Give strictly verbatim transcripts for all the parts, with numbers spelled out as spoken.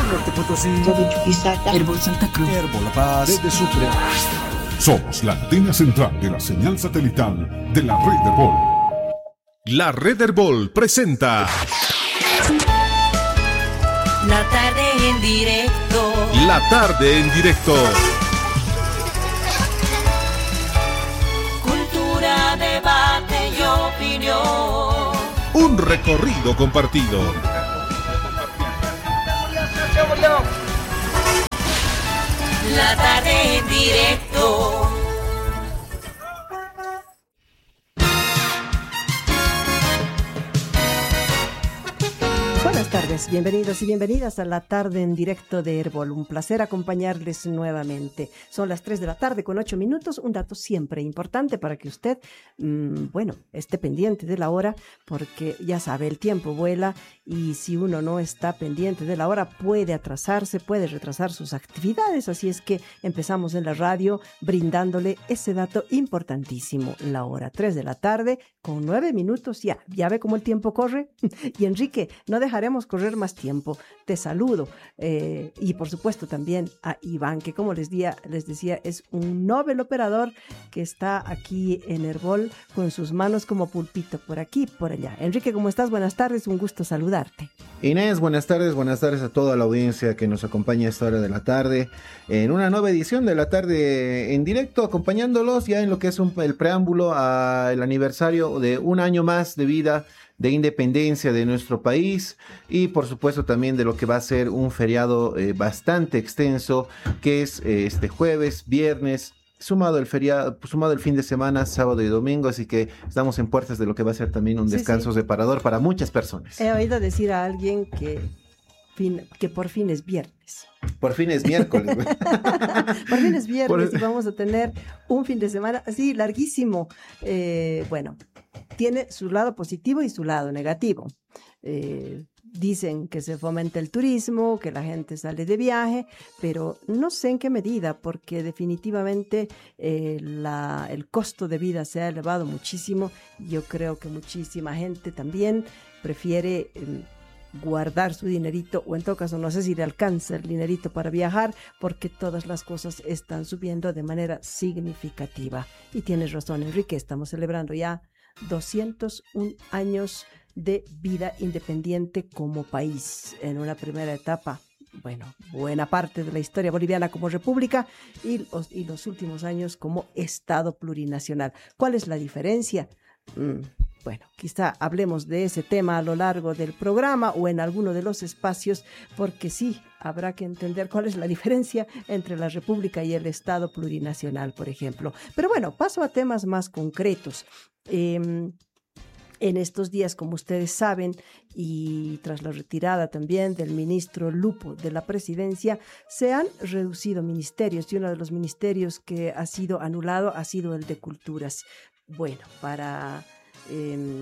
Norte Potosí, Chuquisaca, Herbol Santa Cruz, Herbol La Paz, desde Sucre. Somos la antena central de la señal satelital de la red Herbol. La red Herbol presenta La tarde en directo. La tarde en directo. Cultura, debate y opinión. Un recorrido compartido. La tarde en directo. Buenas tardes, bienvenidos y bienvenidas a la tarde en directo de Herbol. Un placer acompañarles nuevamente. Son las tres de la tarde con ocho minutos, un dato siempre importante para que usted, mmm, bueno, esté pendiente de la hora, porque ya sabe, el tiempo vuela y si uno no está pendiente de la hora puede atrasarse, puede retrasar sus actividades. Así es que empezamos en la radio brindándole ese dato importantísimo. La hora tres de la tarde con nueve minutos ya. ¿Ya ve cómo el tiempo corre? Y Enrique, no dejaremos correr más tiempo. Te saludo eh, y por supuesto también a Iván, que como les, día, les decía es un novel operador que está aquí en Herbol con sus manos como pulpito por aquí, por allá. Enrique, ¿cómo estás? Buenas tardes, un gusto saludarte. Inés, buenas tardes, buenas tardes a toda la audiencia que nos acompaña a esta hora de la tarde en una nueva edición de la tarde en directo, acompañándolos ya en lo que es un, el preámbulo al aniversario de un año más de vida de independencia de nuestro país y por supuesto también de lo que va a ser un feriado eh, bastante extenso que es eh, este jueves, viernes, sumado el feriado, sumado el fin de semana, sábado y domingo, así que estamos en puertas de lo que va a ser también un sí, descanso sí. reparador para muchas personas. He oído decir a alguien que, fin, que por fin es viernes. Por fin es miércoles. Por fin es viernes por... y vamos a tener un fin de semana así larguísimo. Eh, bueno, tiene su lado positivo y su lado negativo. Eh, dicen que se fomenta el turismo, que la gente sale de viaje, pero no sé en qué medida, porque definitivamente eh, la, el costo de vida se ha elevado muchísimo. Yo creo que muchísima gente también prefiere eh, guardar su dinerito, o en todo caso no sé si le alcanza el dinerito para viajar, porque todas las cosas están subiendo de manera significativa. Y tienes razón, Enrique, estamos celebrando ya doscientos un años de vida independiente como país. En una primera etapa, bueno, buena parte de la historia boliviana como república y los, y los últimos años como Estado plurinacional. ¿Cuál es la diferencia? Mm, bueno, quizá hablemos de ese tema a lo largo del programa o en alguno de los espacios, porque sí, habrá que entender cuál es la diferencia entre la república y el Estado plurinacional, por ejemplo. Pero bueno, paso a temas más concretos. Eh, En estos días, como ustedes saben, y tras la retirada también del ministro Lupo de la presidencia, se han reducido ministerios y uno de los ministerios que ha sido anulado ha sido el de Culturas. Bueno, para eh,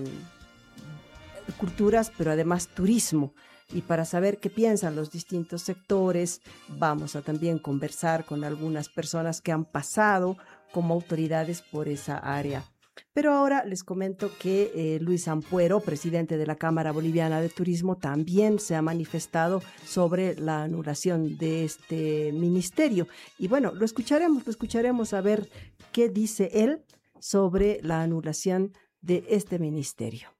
Culturas, pero además Turismo. Y para saber qué piensan los distintos sectores, vamos a también conversar con algunas personas que han pasado como autoridades por esa área. Pero ahora les comento que eh, Luis Ampuero, presidente de la Cámara Boliviana de Turismo, también se ha manifestado sobre la anulación de este ministerio. Y bueno, lo escucharemos, lo escucharemos a ver qué dice él sobre la anulación de este ministerio.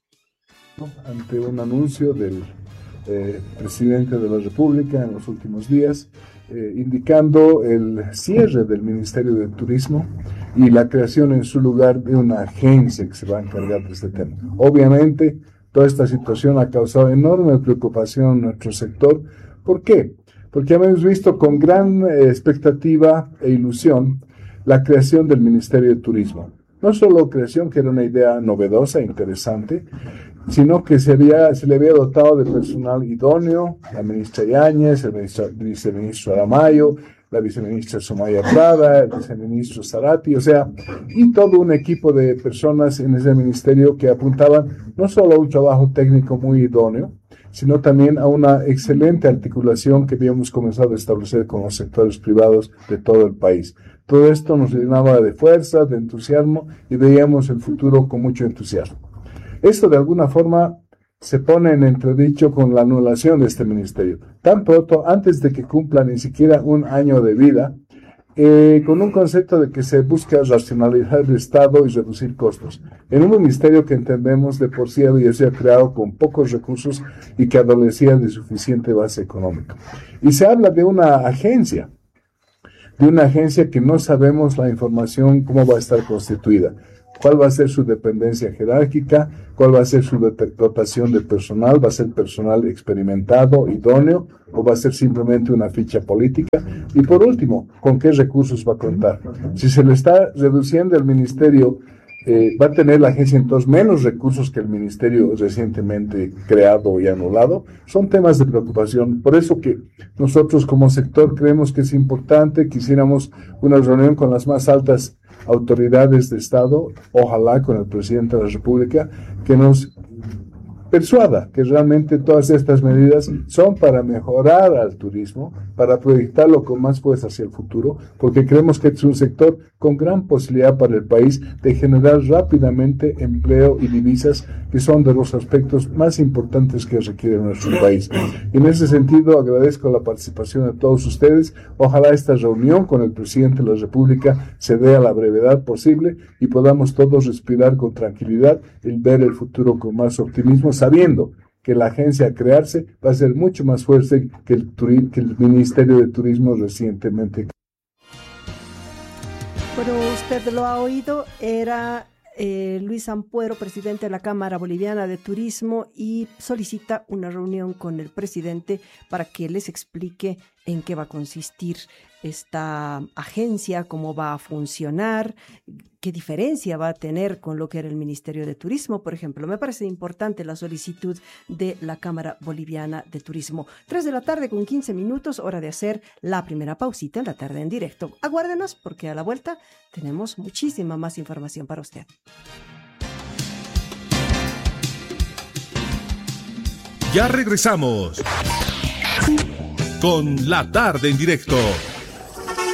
Ante un anuncio del eh, presidente de la República en los últimos días, eh, indicando el cierre del Ministerio de Turismo y la creación en su lugar de una agencia que se va a encargar de este tema. Obviamente, toda esta situación ha causado enorme preocupación en nuestro sector. ¿Por qué? Porque hemos visto con gran eh, expectativa e ilusión la creación del Ministerio de Turismo. No solo creación, que era una idea novedosa, interesante, sino que se, había, se le había dotado de personal idóneo, la ministra Yáñez, el, ministro, el viceministro Aramayo, la viceministra Somaya Prada, el viceministro Zarati, o sea, y todo un equipo de personas en ese ministerio que apuntaban no solo a un trabajo técnico muy idóneo, sino también a una excelente articulación que habíamos comenzado a establecer con los sectores privados de todo el país. Todo esto nos llenaba de fuerza, de entusiasmo, y veíamos el futuro con mucho entusiasmo. Esto de alguna forma se pone en entredicho con la anulación de este ministerio. Tan pronto, antes de que cumpla ni siquiera un año de vida, eh, con un concepto de que se busca racionalizar el Estado y reducir costos. En un ministerio que entendemos de por sí había sido creado con pocos recursos y que adolecía de suficiente base económica. Y se habla de una agencia, de una agencia que no sabemos la información, cómo va a estar constituida, cuál va a ser su dependencia jerárquica, cuál va a ser su dotación de personal, va a ser personal experimentado, idóneo, o va a ser simplemente una ficha política. Y por último, ¿con qué recursos va a contar? Si se le está reduciendo el ministerio, eh, va a tener la agencia entonces menos recursos que el ministerio recientemente creado y anulado. Son temas de preocupación. Por eso que nosotros como sector creemos que es importante, quisiéramos una reunión con las más altas autoridades de Estado, ojalá con el presidente de la República, que nos persuada que realmente todas estas medidas son para mejorar al turismo, para proyectarlo con más fuerza hacia el futuro, porque creemos que es un sector con gran posibilidad para el país de generar rápidamente empleo y divisas, que son de los aspectos más importantes que requiere nuestro país. Y en ese sentido agradezco la participación de todos ustedes. Ojalá esta reunión con el presidente de la República se dé a la brevedad posible y podamos todos respirar con tranquilidad y ver el futuro con más optimismo, sabiendo que la agencia a crearse va a ser mucho más fuerte que el, turi- que el Ministerio de Turismo recientemente. Bueno, usted lo ha oído, era eh, Luis Ampuero, presidente de la Cámara Boliviana de Turismo, y solicita una reunión con el presidente para que les explique en qué va a consistir esta agencia, cómo va a funcionar, qué diferencia va a tener con lo que era el Ministerio de Turismo, por ejemplo. Me parece importante la solicitud de la Cámara Boliviana de Turismo. Tres de la tarde con quince minutos, hora de hacer la primera pausita en la tarde en directo. Aguárdenos porque a la vuelta tenemos muchísima más información para usted. Ya regresamos con La Tarde en Directo